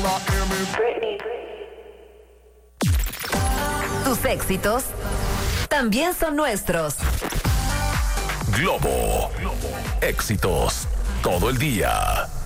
Britney. Tus éxitos también son nuestros. Globo. Éxitos todo el día.